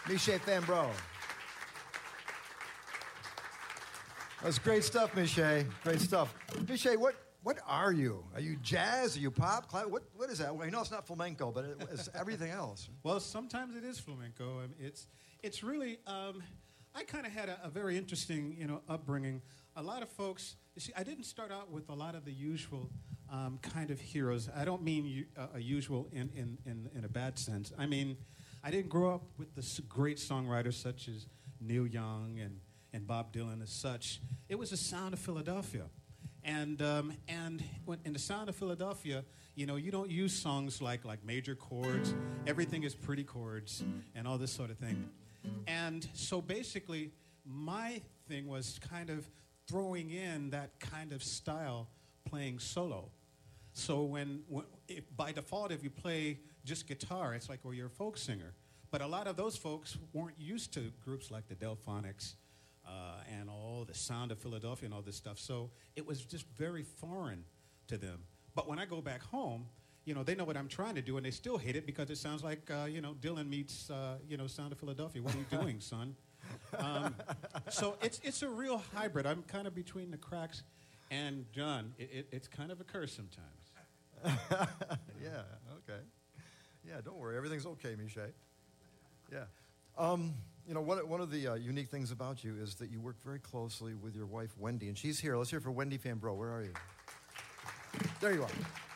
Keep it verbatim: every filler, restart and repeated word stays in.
Miche Fambro. That's great stuff, Miche. Great stuff. Miche, what, what are you? Are you jazz? Are you pop? What, what is that? Well, I know it's not flamenco, but it, it's everything else. Well, sometimes it is flamenco. I mean, it's, it's really, um, I kind of had a, a very interesting, you know, upbringing. A lot of folks, you see, I didn't start out with a lot of the usual um, kind of heroes. I don't mean u- uh, a usual in, in, in, in a bad sense. I mean, I didn't grow up with the s- great songwriters such as Neil Young and, and Bob Dylan as such. It was the sound of Philadelphia. And um, and when, in the sound of Philadelphia, you know, you don't use songs like, like major chords. Everything is pretty chords and all this sort of thing. And so basically, my thing was kind of throwing in that kind of style playing solo. So when, when if, by default, if you play just guitar, it's like, well, you're a folk singer. But a lot of those folks weren't used to groups like the Delphonics uh, and all the sound of Philadelphia and all this stuff. So it was just very foreign to them. But when I go back home, you know, they know what I'm trying to do, and they still hate it because it sounds like, uh, you know, Dylan meets, uh, you know, Sound of Philadelphia. What are you doing, son? Um, so it's it's a real hybrid. I'm kind of between the cracks, and John, it, it, it's kind of a curse sometimes. Yeah, okay. Yeah, don't worry. Everything's okay, Miche. Yeah. Um, you know, one, one of the uh, unique things about you is that you work very closely with your wife, Wendy, and she's here. Let's hear for Wendy Fambro. Where are you? There you are.